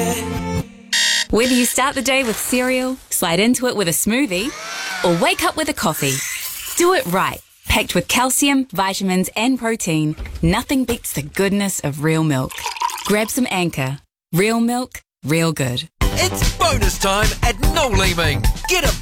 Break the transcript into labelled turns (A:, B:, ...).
A: Whether you start the day with cereal, slide into it with a smoothie, or wake up with a coffee, do it right. Packed with calcium, vitamins and protein, nothing beats the goodness of real milk. Grab some Anchor. Real milk, real good.
B: It's bonus time at Noel Leeming. Get a